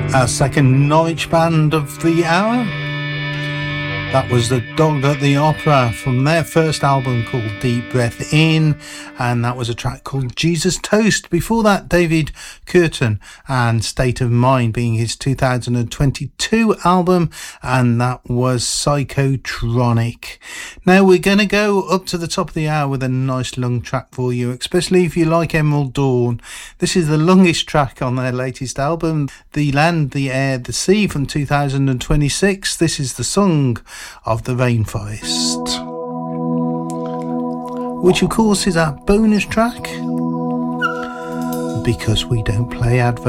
Our second Norwich band of the hour. That was the Dog at the Opera from their first album called Deep Breath In, and that was a track called Jesus Toast. Before that, David Curtin and State of Mind being his 2022 album, and that was Psychotronic. Now we're going to go up to the top of the hour with a nice long track for you, especially if you like Emerald Dawn. This is the longest track on their latest album, The Land, the Air, the Sea from 2026. This is the song of the Rainforest, which of course is our bonus track because we don't play adverts.